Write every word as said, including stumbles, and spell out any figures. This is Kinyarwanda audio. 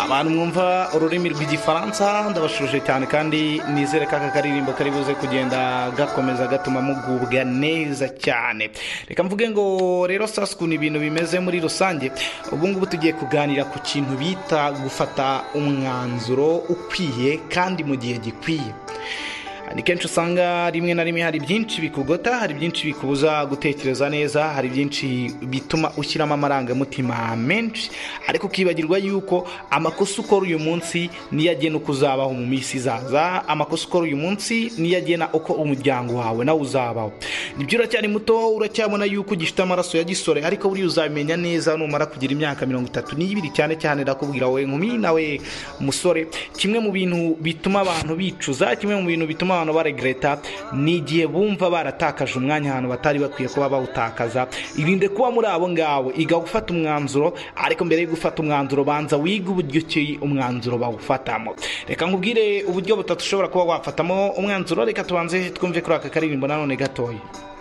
abantu mwumva ururimi rw'igifaransa ndabashuje cyane kandi nizere ko aka karirimbo kari buze kugenda gakomeza gatuma mugubwa neza cyane. Reka mvuge ngo rero sasa ukuntu ibintu bimeze muri rusange, ubu ngubu tugiye kuganira ku kintu bita gufata umwanzuro ukwiye kandi mu gihe gikwiye. Ni kenshi usanga rimwe na rimwe hari byinshi bikugota, hari byinshi bikubuza gutekereza neza, hari byinshi bituma ushyiramo amarangamutima menshi, ariko ukibagirwa yuko amakosa ukora uyu munsi niyo agena uko uzabaho mu minsi izaza, amakosa ukora uyu munsi niyo agena uko umuryango wawe nawe uzabaho. Nibyo uracyari muto, uracyabona yuko ugifite amaraso ya gisore, ariko buriya uzabimenya neza numara kugira imyaka mirongo itatu n'ibiri cyane cyane ndakubwira wowe nkumi nawe musore. Kimwe mu bintu bituma abantu bicuza, kimwe mu bintu bituma abantu baregreta ni igihe bumva baratakaje umwanya ahantu batari bakwiye kuba bawutakaza. Irinde kuba muri abo ngabo, iga gufata umwanzuro, ariko mbere yo gufata umwanzuro banza wiga uburyo ki umwanzuro bawufatamo. Reka nkubwire uburyo butatu ushobora kuba wafatamo umwanzuro. Reka tubanze twumve kuri aka karirimbo nanone gatoya.